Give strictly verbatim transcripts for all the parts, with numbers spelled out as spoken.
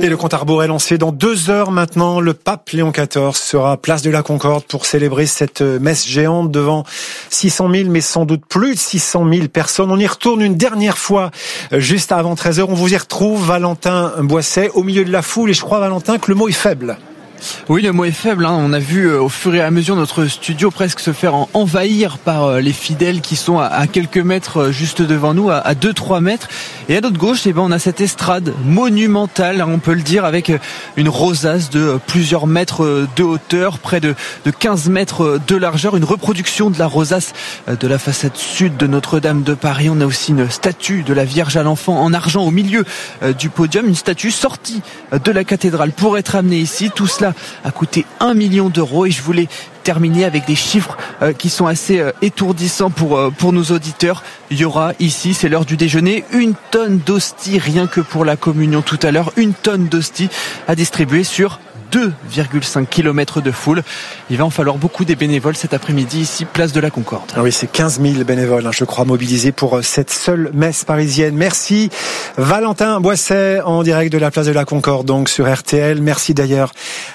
le compte à rebours est lancé dans deux heures maintenant. Le pape Léon quatorze sera place de la Concorde pour célébrer cette messe géante devant six cent mille, mais sans doute plus de six cent mille personnes. On y retourne une dernière fois juste avant treize heures. On vous y retrouve, Valentin Boisset, au milieu de la foule. Et je crois, Valentin, que le mot est faible. Oui, le mot est faible, hein. On a vu euh, au fur et à mesure notre studio presque se faire en, envahir par euh, les fidèles qui sont à, à quelques mètres euh, juste devant nous, à deux trois mètres. Et à notre gauche, eh ben, on a cette estrade monumentale, hein, on peut le dire, avec euh, une rosace de euh, plusieurs mètres euh, de hauteur, près de, de quinze mètres euh, de largeur, une reproduction de la rosace euh, de la façade sud de Notre-Dame de Paris. On a aussi une statue de la Vierge à l'Enfant en argent au milieu euh, du podium, une statue sortie euh, de la cathédrale pour être amenée ici. Tout cela a coûté un million d'euros et je voulais terminer avec des chiffres euh, qui sont assez euh, étourdissants pour euh, pour nos auditeurs. Il y aura ici, c'est l'heure du déjeuner, une tonne d'hosties rien que pour la communion tout à l'heure, une tonne d'hosties à distribuer sur deux virgule cinq kilomètres de foule. Il va en falloir beaucoup des bénévoles cet après-midi ici, place de la Concorde. Ah oui, c'est quinze mille bénévoles, hein, je crois, mobilisés pour cette seule messe parisienne. Merci Valentin Boisset en direct de la place de la Concorde, donc sur R T L. Merci d'ailleurs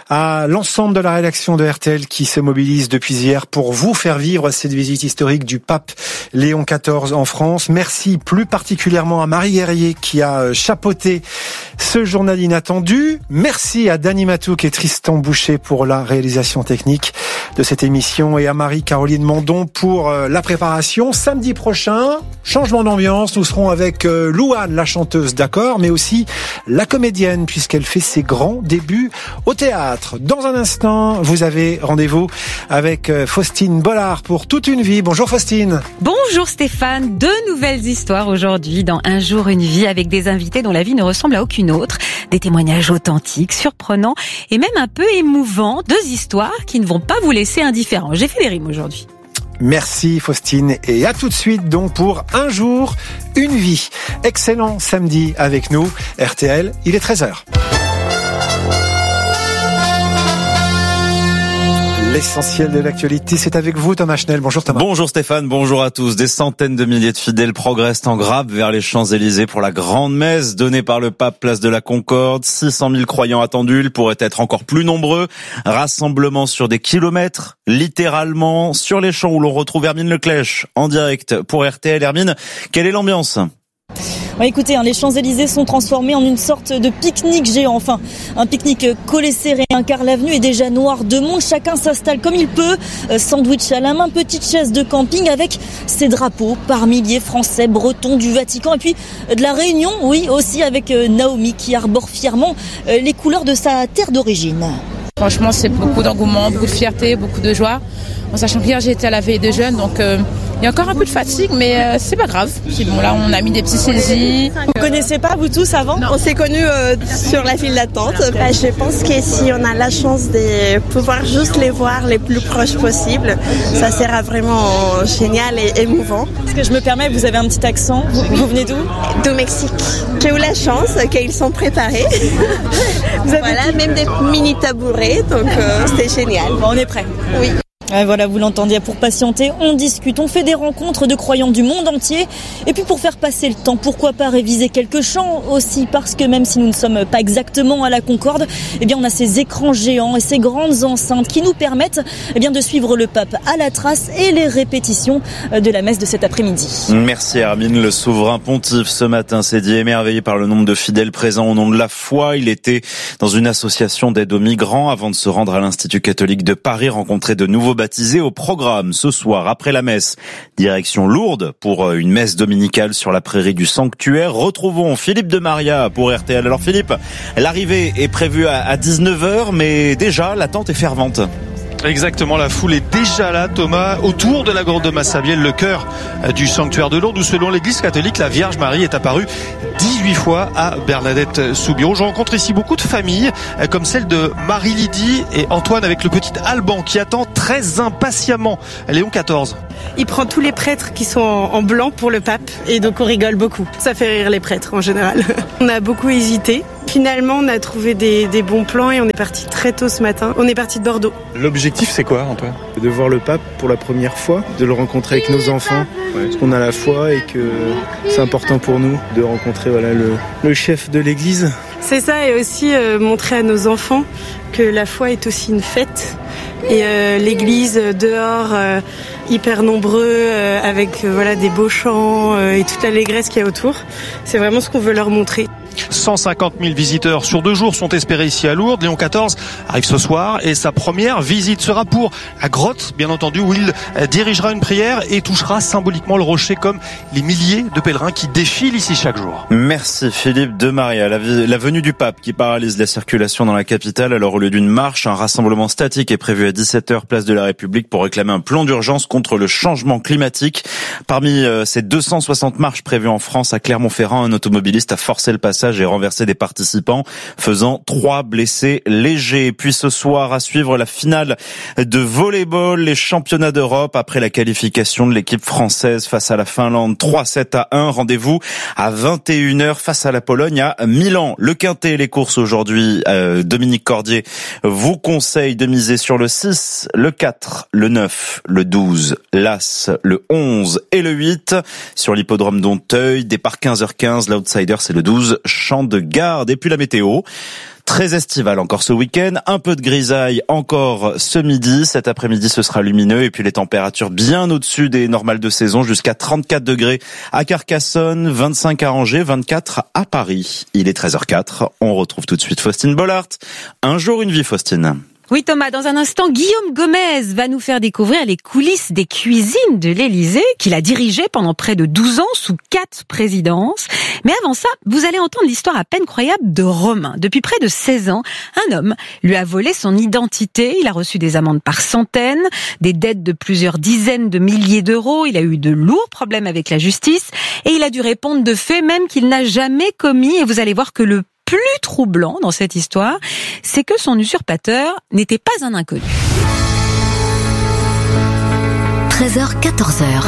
à l'ensemble de la rédaction de R T L qui se mobilise depuis hier pour vous faire vivre cette visite historique du pape Léon quatorze en France. Merci plus particulièrement à Marie Guerrier qui a chapeauté ce journal inattendu. Merci à Dany Matouk et Tristan Boucher pour la réalisation technique de cette émission et à Marie-Caroline Mandon pour la préparation. Samedi prochain, changement d'ambiance, nous serons avec Louane, la chanteuse, d'accord, mais aussi la comédienne puisqu'elle fait ses grands débuts au théâtre. Dans un instant, vous avez rendez-vous avec Faustine Bollard pour toute une vie. Bonjour Faustine. Bonjour Stéphane, deux nouvelles histoires aujourd'hui dans Un jour une vie avec des invités dont la vie ne ressemble à aucune autre, des témoignages authentiques, surprenants et même un peu émouvants, deux histoires qui ne vont pas vous laisser indifférents. J'ai fait des rimes aujourd'hui. Merci Faustine et à tout de suite donc pour Un jour, une vie. Excellent samedi avec nous, R T L, il est treize heures. L'essentiel de l'actualité, c'est avec vous Thomas Schnell. Bonjour Thomas. Bonjour Stéphane, bonjour à tous. Des centaines de milliers de fidèles progressent en grappe vers les Champs-Élysées pour la grande messe donnée par le pape place de la Concorde. six cent mille croyants attendus, ils pourraient être encore plus nombreux. Rassemblement sur des kilomètres, littéralement, sur les champs où l'on retrouve Hermine Leclèche en direct pour R T L. Hermine, quelle est l'ambiance ? Ouais, écoutez, hein, les Champs-Élysées sont transformés en une sorte de pique-nique géant. Enfin, un pique-nique collé serré, hein, car l'avenue est déjà noire de monde. Chacun s'installe comme il peut, euh, sandwich à la main, petite chaise de camping avec ses drapeaux par milliers, français, bretons, du Vatican. Et puis euh, de la Réunion, oui, aussi avec euh, Naomi qui arbore fièrement euh, les couleurs de sa terre d'origine. Franchement, c'est beaucoup d'engouement, beaucoup de fierté, beaucoup de joie. En sachant qu'hier, j'ai été à la veille des jeunes, donc euh, il y a encore un peu de fatigue, mais euh, c'est pas grave. C'est bon, là, on a mis des petits saisies. Vous connaissez pas, vous tous, avant ? On s'est connus euh, sur la file d'attente. Bah, je pense que si on a la chance de pouvoir juste les voir les plus proches possible, ça sera vraiment génial et émouvant. Est-ce que je me permets, vous avez un petit accent. Vous, vous venez d'où ? Du Mexique. J'ai eu la chance qu'ils sont préparés. Vous avez voilà, même des mini tabourets, donc euh, c'était génial. Bon, on est prêts. Oui. Ouais, voilà, vous l'entendiez, pour patienter, on discute, on fait des rencontres de croyants du monde entier. Et puis pour faire passer le temps, pourquoi pas réviser quelques chants aussi, parce que même si nous ne sommes pas exactement à la Concorde, eh bien on a ces écrans géants et ces grandes enceintes qui nous permettent eh bien de suivre le pape à la trace et les répétitions de la messe de cet après-midi. Merci Hermine. Le souverain pontife ce matin s'est dit émerveillé par le nombre de fidèles présents au nom de la foi. Il était dans une association d'aide aux migrants avant de se rendre à l'Institut catholique de Paris, rencontrer de nouveaux baptisés au programme ce soir après la messe. Direction Lourdes pour une messe dominicale sur la prairie du sanctuaire. Retrouvons Philippe de Maria pour R T L. Alors Philippe, l'arrivée est prévue à dix-neuf heures, mais déjà l'attente est fervente. Exactement, la foule est déjà là, Thomas, autour de la grotte de Massabielle, le cœur du sanctuaire de Lourdes, où selon l'Église catholique, la Vierge Marie est apparue dix-huit fois à Bernadette-Soubirous. Je rencontre ici beaucoup de familles, comme celle de Marie-Lydie et Antoine avec le petit Alban qui attend très impatiemment Léon quatorze. Il prend tous les prêtres qui sont en blanc pour le pape et donc on rigole beaucoup. Ça fait rire les prêtres en général. On a beaucoup hésité. Finalement, on a trouvé des, des bons plans et on est parti très tôt ce matin. On est parti de Bordeaux. L'objectif, c'est quoi, Antoine ? De voir le pape pour la première fois, de le rencontrer avec nos enfants, parce qu'on a la foi et que c'est important pour nous de rencontrer voilà, le, le chef de l'église. C'est ça, et aussi euh, montrer à nos enfants que la foi est aussi une fête. Et euh, l'église dehors, euh, hyper nombreux, euh, avec euh, voilà des beaux chants euh, et toute l'allégresse qu'il y a autour. C'est vraiment ce qu'on veut leur montrer. cent cinquante mille visiteurs sur deux jours sont espérés ici à Lourdes. Léon quatorze arrive ce soir et sa première visite sera pour la grotte, bien entendu, où il dirigera une prière et touchera symboliquement le rocher comme les milliers de pèlerins qui défilent ici chaque jour. Merci Philippe de Maria. La, la venue du pape qui paralyse la circulation dans la capitale. Alors au lieu d'une marche, un rassemblement statique est prévu à dix-sept heures place de la République pour réclamer un plan d'urgence contre le changement climatique. Parmi euh, ces deux cent soixante marches prévues en France, à Clermont-Ferrand, un automobiliste a forcé le passage et renversé des participants, faisant trois blessés légers. Puis ce soir, à suivre la finale de volley-ball, les championnats d'Europe après la qualification de l'équipe française face à la Finlande, trois sept à un. Rendez-vous à vingt et une heures face à la Pologne à Milan. Le quintet, les courses aujourd'hui, euh, Dominique Cordier vous conseille de miser sur le six, le quatre, le neuf, le douze, l'As, le onze et le huit. Sur l'hippodrome d'Auteuil, départ quinze heures quinze, l'outsider c'est le douze, Champ de Garde. Et puis la météo, très estivale encore ce week-end, un peu de grisaille encore ce midi, cet après-midi ce sera lumineux et puis les températures bien au-dessus des normales de saison, jusqu'à trente-quatre degrés à Carcassonne, vingt-cinq à Angers, vingt-quatre à Paris. Il est treize heures quatre, on retrouve tout de suite Faustine Bollard. Un jour une vie, Faustine. Oui Thomas, dans un instant, Guillaume Gomez va nous faire découvrir les coulisses des cuisines de l'Élysée qu'il a dirigées pendant près de douze ans sous quatre présidences. Mais avant ça, vous allez entendre l'histoire à peine croyable de Romain. Depuis près de seize ans, un homme lui a volé son identité. Il a reçu des amendes par centaines, des dettes de plusieurs dizaines de milliers d'euros. Il a eu de lourds problèmes avec la justice et il a dû répondre de faits même qu'il n'a jamais commis. Et vous allez voir que le plus troublant dans cette histoire, c'est que son usurpateur n'était pas un inconnu. treize heures quatorze heures.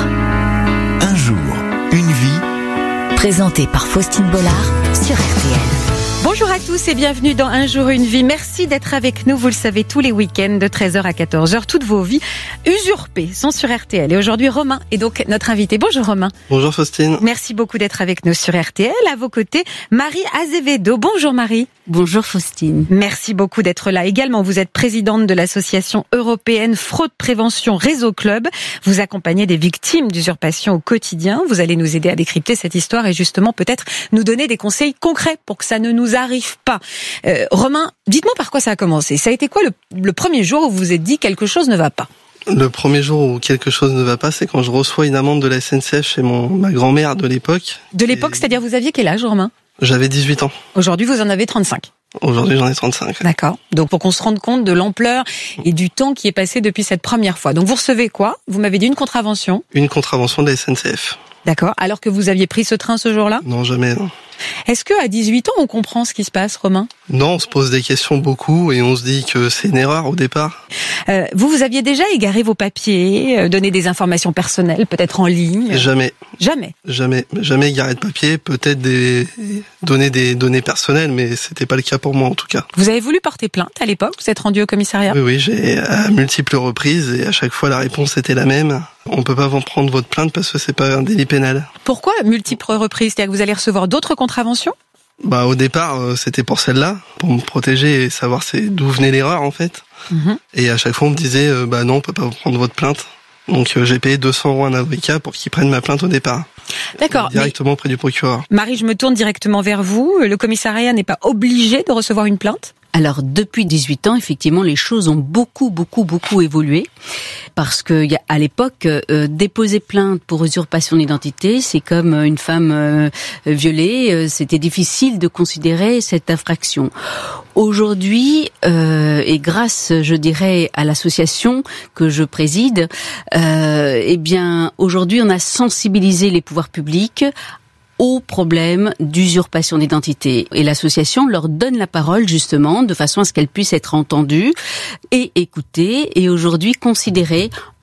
Un jour, une vie. Présenté par Faustine Bollard sur R T L. Bonjour à tous et bienvenue dans Un jour une vie. Merci d'être avec nous. Vous le savez, tous les week-ends de treize heures à quatorze heures, toutes vos vies usurpées sont sur R T L. Et aujourd'hui, Romain est donc notre invité. Bonjour Romain. Bonjour Faustine. Merci beaucoup d'être avec nous sur R T L. À vos côtés, Marie Azevedo. Bonjour Marie. Bonjour Faustine. Merci beaucoup d'être là. Également, vous êtes présidente de l'association européenne Fraude Prévention Réseau Club. Vous accompagnez des victimes d'usurpation au quotidien. Vous allez nous aider à décrypter cette histoire et justement peut-être nous donner des conseils concrets pour que ça ne nous arrive pas. Euh, Romain, dites-moi par quoi ça a commencé. Ça a été quoi le, le premier jour où vous vous êtes dit quelque chose ne va pas ? Le premier jour où quelque chose ne va pas, c'est quand je reçois une amende de la S N C F chez mon, ma grand-mère de l'époque. De l'époque, et... c'est-à-dire vous aviez quel âge, Romain ? J'avais dix-huit ans. Aujourd'hui, vous en avez trente-cinq. Aujourd'hui, j'en ai trente-cinq. D'accord. Donc, pour qu'on se rende compte de l'ampleur et du temps qui est passé depuis cette première fois. Donc, vous recevez quoi ? Vous m'avez dit une contravention ? Une contravention de la S N C F. D'accord. Alors que vous aviez pris ce train ce jour-là ? Non, jamais, non. Est-ce que à dix-huit ans, on comprend ce qui se passe, Romain ? Non, on se pose des questions beaucoup et on se dit que c'est une erreur au départ. Euh, vous, vous aviez déjà égaré vos papiers, euh, donné des informations personnelles, peut-être en ligne ? Jamais. Jamais ? Jamais. Jamais égaré de papier, peut-être des... donner des données personnelles, mais c'était pas le cas pour moi en tout cas. Vous avez voulu porter plainte à l'époque ? Vous êtes rendu au commissariat ? Oui, oui, j'ai à multiples reprises et à chaque fois la réponse était la même. On peut pas prendre votre plainte parce que c'est pas un délit pénal. Pourquoi multiples reprises ? C'est-à-dire que vous allez recevoir d'autres contraventions ? Bah au départ c'était pour celle-là, pour me protéger et savoir c'est d'où venait l'erreur en fait. Mmh. Et à chaque fois on me disait euh, bah non on peut pas prendre votre plainte. Donc euh, j'ai payé deux cents euros à un avocat pour qu'il prenne ma plainte au départ. D'accord. Directement auprès du procureur. Marie, je me tourne directement vers vous. Le commissariat n'est pas obligé de recevoir une plainte ? Alors, depuis dix-huit ans, effectivement, les choses ont beaucoup, beaucoup, beaucoup évolué. Parce que, y a, à l'époque, euh, déposer plainte pour usurpation d'identité, c'est comme une femme euh, violée. Euh, c'était difficile de considérer cette infraction. Aujourd'hui, euh, et grâce, je dirais, à l'association que je préside, euh, eh bien, aujourd'hui, on a sensibilisé les pouvoirs publics aux problèmes d'usurpation d'identité. Et l'association leur donne la parole, justement, de façon à ce qu'elles puissent être entendues et écoutées, et aujourd'hui considérées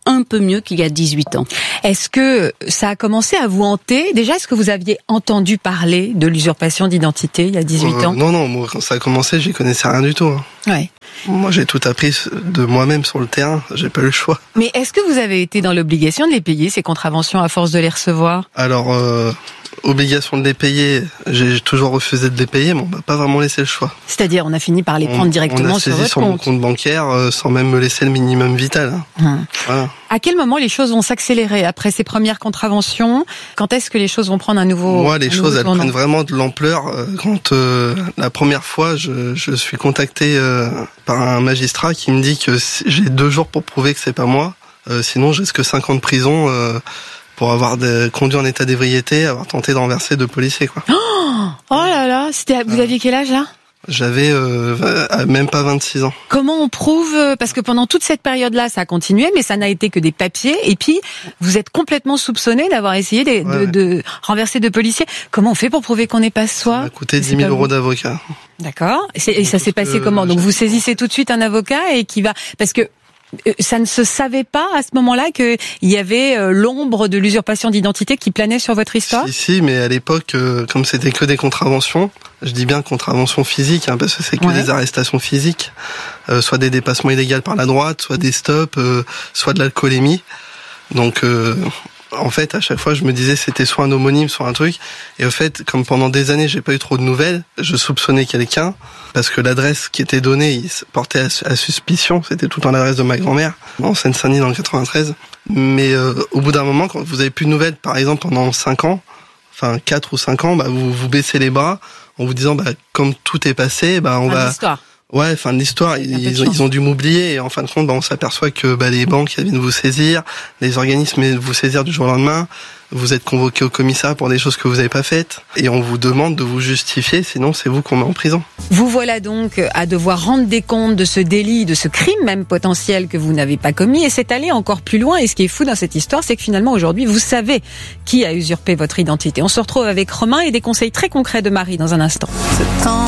un peu mieux qu'il y a dix-huit ans. Est-ce que ça a commencé à vous hanter? Déjà, est-ce que vous aviez entendu parler de l'usurpation d'identité il y a dix-huit euh, ans? Non, non, moi, quand ça a commencé, j'y connaissais rien du tout. Hein. Ouais. Moi, j'ai tout appris de moi-même sur le terrain. J'ai pas eu le choix. Mais est-ce que vous avez été dans l'obligation de les payer, ces contraventions, à force de les recevoir? Alors, euh, obligation de les payer, j'ai toujours refusé de les payer, mais on m'a pas vraiment laissé le choix. C'est-à-dire, on a fini par les prendre on, directement on a sur saisi votre sur compte. mon compte bancaire euh, sans même me laisser le minimum vital. Hein. Hum. Voilà. À quel moment les choses vont s'accélérer après ces premières contraventions? Quand est-ce que les choses vont prendre un nouveau Moi, les choses, elles tournant prennent vraiment de l'ampleur euh, quand euh, la première fois, je, je suis contacté euh, par un magistrat qui me dit que j'ai deux jours pour prouver que c'est pas moi. Euh, sinon, je risque cinq ans de prison euh, pour avoir de, conduit en état d'ébriété, avoir tenté de renverser deux policiers. Quoi. Oh, oh là là, c'était, vous aviez quel âge là? J'avais euh, même pas vingt-six ans. Comment on prouve, parce que pendant toute cette période-là, ça a continué, mais ça n'a été que des papiers, et puis vous êtes complètement soupçonné d'avoir essayé de, ouais, de, ouais. de renverser deux policiers. Comment on fait pour prouver qu'on n'est pas soi? Ça m'a coûté dix mille euros d'avocat. D'accord. Et, et ça s'est passé comment? Donc vous saisissez tout de suite un avocat et qui va... Parce que ça ne se savait pas à ce moment-là qu'il y avait l'ombre de l'usurpation d'identité qui planait sur votre histoire? Si, si, mais à l'époque, euh, comme c'était que des contraventions, je dis bien contraventions physiques, hein, parce que c'est que ouais. des arrestations physiques, euh, soit des dépassements illégaux par la droite, soit des stops, euh, soit de l'alcoolémie. Donc, euh, en fait, à chaque fois, je me disais c'était soit un homonyme, soit un truc. Et au fait, comme pendant des années, j'ai pas eu trop de nouvelles, je soupçonnais quelqu'un, parce que l'adresse qui était donnée, il portait à, à suspicion. C'était tout en l'adresse de ma grand-mère, en Seine-Saint-Denis dans le quatre-vingt-treize. Mais euh, au bout d'un moment, quand vous avez plus de nouvelles, par exemple pendant cinq ans, enfin quatre ou cinq ans, bah, vous vous baissez les bras en vous disant, bah, comme tout est passé, bah, on fin va... l'histoire. Ouais, fin de l'histoire. Ils, ils, ont, ils ont dû m'oublier et en fin de compte, bah, on s'aperçoit que bah, les banques elles viennent vous saisir, les organismes viennent vous saisir du jour au lendemain. Vous êtes convoqué au commissariat pour des choses que vous n'avez pas faites et on vous demande de vous justifier, sinon c'est vous qu'on met en prison. Vous voilà donc à devoir rendre des comptes de ce délit, de ce crime même potentiel que vous n'avez pas commis, et c'est aller encore plus loin. Et ce qui est fou dans cette histoire, c'est que finalement aujourd'hui, vous savez qui a usurpé votre identité. On se retrouve avec Romain et des conseils très concrets de Marie dans un instant.